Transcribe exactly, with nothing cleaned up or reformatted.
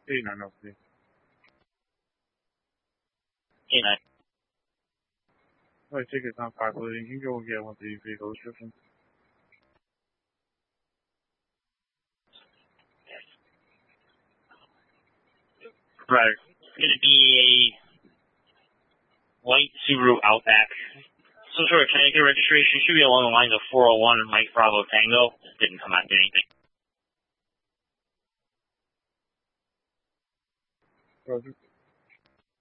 eight nine oh three. eight nine. Alright, tickets on populating. You can go get one of the vehicle descriptions. Right. It's going to be a white Subaru Outback. Some sort of Connecticut registration. Should be along the lines of four oh one and Mike Bravo Tango. Didn't come out to anything. Roger.